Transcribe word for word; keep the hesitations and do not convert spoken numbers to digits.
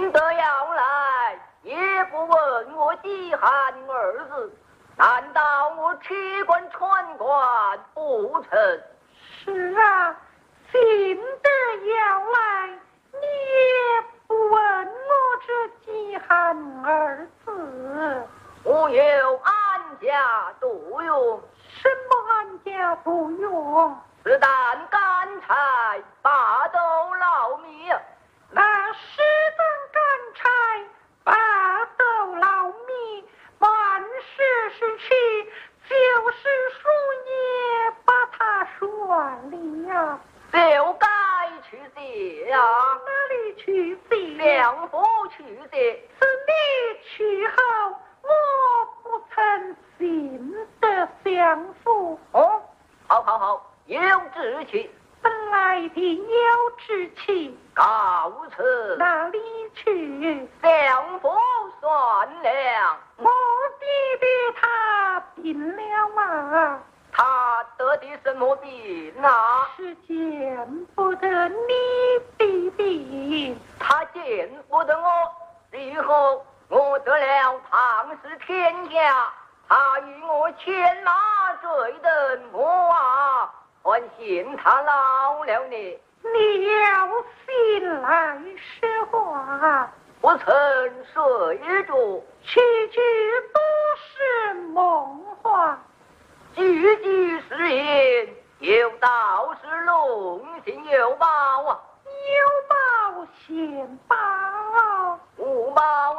听得要来，也不问我饥寒二字，难道我吃官穿官不成？ 是啊，听得要来，你也不问我这饥寒二字。 我有安家度用。 什么安家度用？ 是但干柴拔斗老米。 那是但干柴拔斗老米，万事是去，就是树叶把它算了， 就该去谢呀！ 哪里去谢？ 相夫去谢。 是你去后，我不曾信得相夫。 哦，好好好，有志气。 本来的有志气， 告辞。 哪里去？ 相夫算了。 我弟弟他病了啊！ 他得的什么病啊？ 是见不得你弟弟。 他见不得我，以后我得了唐氏天下，他与我牵马追等我啊！还嫌他老了呢。 你要信来实话， 不曾睡着， 句句都是梦话， 句句是言，有道是龙行有报啊。 有报现报， 无报